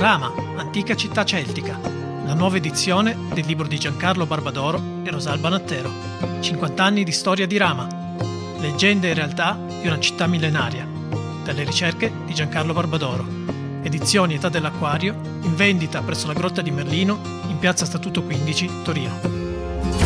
Rama, antica città celtica. La nuova edizione del libro di Giancarlo Barbadoro e Rosalba Nattero. 50 anni di storia di Rama. Leggende e realtà di una città millenaria. Dalle ricerche di Giancarlo Barbadoro. Edizioni Età dell'Acquario, in vendita presso la Grotta di Merlino, in piazza Statuto 15, Torino.